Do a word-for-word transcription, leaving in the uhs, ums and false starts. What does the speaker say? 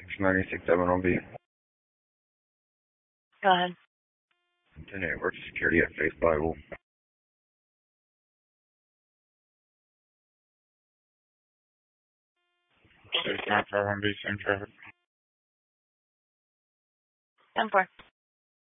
ninety-six seven on B. Go ahead. ten eight, work security at Faith Bible. six nine five one B, same traffic. ten four.